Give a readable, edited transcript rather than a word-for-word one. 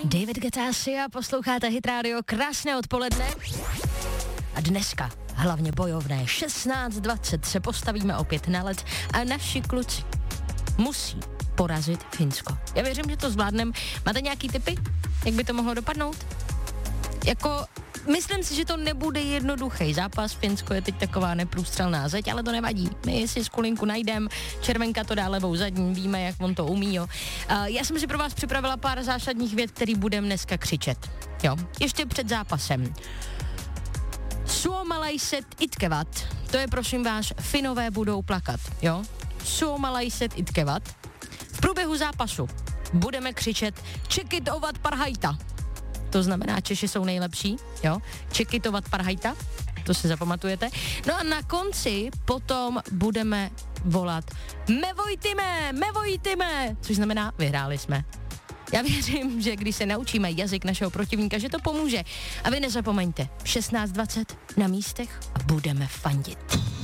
David Guetta a posloucháte Hit Radio, krásné odpoledne. A dneska hlavně bojovné 16:20 se postavíme opět na led a naši kluci musí porazit Finsko. Já věřím, že to zvládnem. Máte nějaký tipy, jak by to mohlo dopadnout? Myslím si, že to nebude jednoduchý zápas. Finsko je teď taková neprůstřelná zeď, ale to nevadí. My si skulinku najdem, Červenka to dá levou zadní, víme, jak on to umí, jo. Já jsem si pro vás připravila pár zásadních vět, který budem dneska křičet. Jo, ještě před zápasem. Suomalaiset itkevat. To je, prosím vás, Finové budou plakat, jo. Suomalaiset itkevat. V průběhu zápasu budeme křičet Čekit ovat parhaita. To znamená, Češi jsou nejlepší, jo. Čekitovat parhaita, to si zapamatujete. No a na konci potom budeme volat me vojtime, což znamená vyhráli jsme. Já věřím, že když se naučíme jazyk našeho protivníka, že to pomůže. A vy nezapomeňte, 16:20 na místech a budeme fandit.